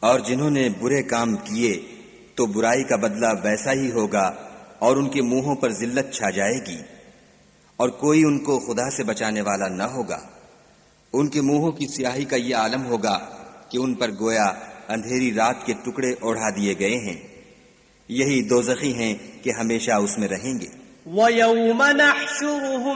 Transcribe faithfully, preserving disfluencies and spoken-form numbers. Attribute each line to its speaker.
Speaker 1: और जिन्होंने बुरे काम किए तो बुराई का बदला वैसा ही होगा और उनके मुंहों पर जिल्लत छा जाएगी और कोई उनको खुदा से बचाने वाला न होगा। उनके मुंहों की स्याही का यह आलम होगा कि उन पर गोया अंधेरी रात के टुकड़े ओढ़ा दिए गए हैं। यही दोज़खी हैं कि हमेशा उसमें रहेंगे।